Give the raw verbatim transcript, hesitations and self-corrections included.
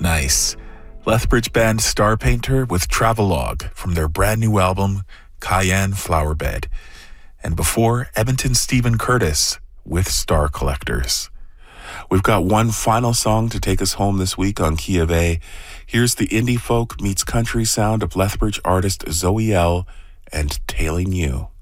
Nice. Lethbridge band Star Painter with Travelogue from their brand new album, Cayenne Flowerbed. And before, Edmonton Stephen Curtis with Star Collectors. We've got one final song to take us home this week on Key of A. Here's the indie folk meets country sound of Lethbridge artist Zoe L. and Tailing You.